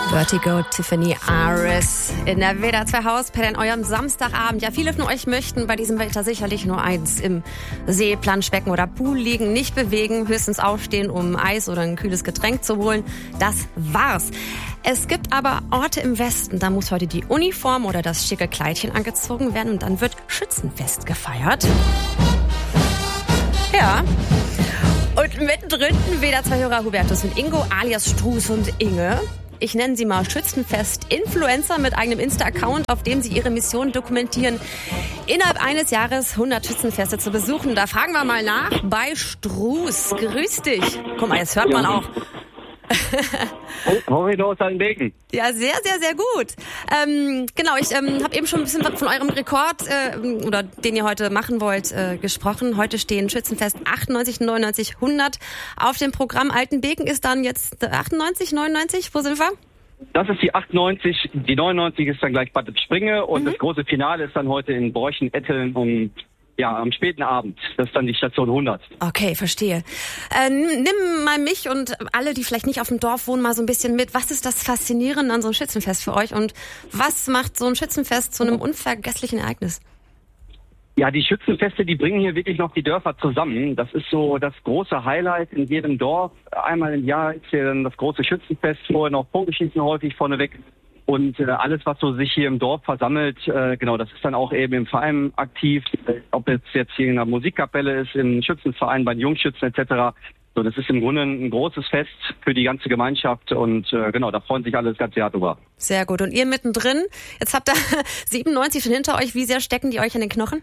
Vertigo, Tiffany Aris in der WDR 2 Hausparty an eurem Samstagabend. Ja, viele von euch möchten bei diesem Wetter sicherlich nur eins: im See, Planschbecken oder Pool liegen, nicht bewegen, höchstens aufstehen, um Eis oder ein kühles Getränk zu holen. Das war's. Es gibt aber Orte im Westen, da muss heute die Uniform oder das schicke Kleidchen angezogen werden und dann wird Schützenfest gefeiert. Ja. Und mittendrin WDR 2-Hörer Hubertus und Ingo alias Struß und Inge. Ich nenne sie mal Schützenfest-Influencer mit eigenem Insta-Account, auf dem sie ihre Mission dokumentieren, innerhalb eines Jahres 100 Schützenfeste zu besuchen. Da fragen wir mal nach bei Struß. Grüß dich. Guck mal, jetzt hört man auch. Horridor aus Altenbeken. Ja, sehr, sehr, sehr gut. Genau, ich habe eben schon ein bisschen von eurem Rekord, oder den ihr heute machen wollt, gesprochen. Heute stehen Schützenfest 98, 99, 100 auf dem Programm. Altenbeken ist dann jetzt 98, 99. Wo sind wir? Das ist die 98, die 99 ist dann gleich Bad Springe und das große Finale ist dann heute in Borchen-Etteln am späten Abend. Das ist dann die Station 100. Okay, verstehe. Nimm mal mich und alle, die vielleicht nicht auf dem Dorf wohnen, mal so ein bisschen mit. Was ist das Faszinierende an so einem Schützenfest für euch und was macht so ein Schützenfest zu einem unvergesslichen Ereignis? Ja, die Schützenfeste, die bringen hier wirklich noch die Dörfer zusammen. Das ist so das große Highlight in jedem Dorf. Einmal im Jahr ist hier dann das große Schützenfest, vorher noch Bogenschießen häufig vorneweg. Und alles, was so sich hier im Dorf versammelt, das ist dann auch eben im Verein aktiv. Ob es jetzt hier in der Musikkapelle ist, im Schützenverein, bei den Jungschützen etc. So, das ist im Grunde ein großes Fest für die ganze Gemeinschaft und da freuen sich alle das ganze Jahr drüber. Sehr gut. Und ihr mittendrin, jetzt habt ihr 97 schon hinter euch. Wie sehr stecken die euch in den Knochen?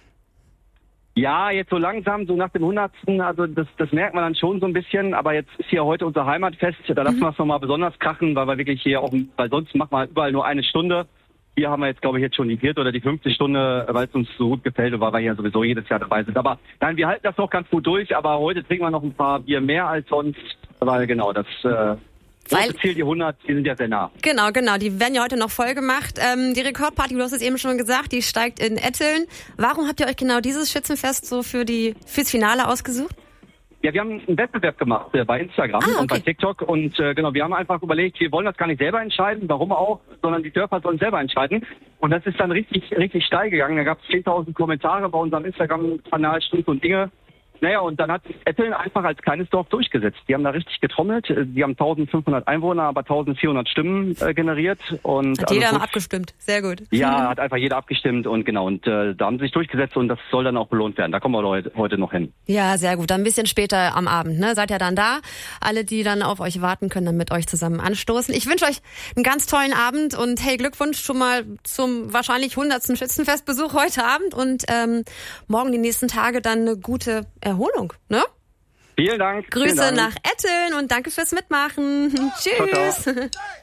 Ja, jetzt so langsam, so nach dem 100. Also das merkt man dann schon so ein bisschen. Aber jetzt ist hier heute unser Heimatfest. Da lassen wir es nochmal besonders krachen, weil wir wirklich hier auch, weil sonst machen wir überall nur eine Stunde. Hier haben wir jetzt, glaube ich, jetzt schon die 4. oder die 5. Stunde, weil es uns so gut gefällt und weil wir hier sowieso jedes Jahr dabei sind. Aber nein, wir halten das noch ganz gut durch. Aber heute trinken wir noch ein paar Bier mehr als sonst, weil das Ziel, die 100, die sind ja sehr nah. Genau, die werden ja heute noch voll gemacht. Die Rekordparty, du hast es eben schon gesagt, die steigt in Etteln. Warum habt ihr euch genau dieses Schützenfest so fürs Finale ausgesucht? Ja, wir haben einen Wettbewerb gemacht bei Instagram und bei TikTok und wir haben einfach überlegt, wir wollen das gar nicht selber entscheiden, warum auch, sondern die Dörfer sollen selber entscheiden. Und das ist dann richtig steil gegangen. Da gab es 10.000 Kommentare bei unserem Instagram-Kanal Struß und Inge. Naja, und dann hat Etteln einfach als kleines Dorf durchgesetzt. Die haben da richtig getrommelt. Die haben 1.500 Einwohner, aber 1.400 Stimmen generiert. Und hat jeder abgestimmt. Sehr gut. Ja, hat einfach jeder abgestimmt und da haben sie sich durchgesetzt und das soll dann auch belohnt werden. Da kommen wir heute noch hin. Ja, sehr gut. Dann ein bisschen später am Abend, ne? Seid ihr dann da? Alle, die dann auf euch warten, können dann mit euch zusammen anstoßen. Ich wünsche euch einen ganz tollen Abend und hey, Glückwunsch schon mal zum wahrscheinlich 100. Schützenfestbesuch heute Abend und morgen die nächsten Tage dann eine gute Erholung, ne? Vielen Dank. Grüße nach Etteln und danke fürs Mitmachen. Tschüss. Ciao, ciao.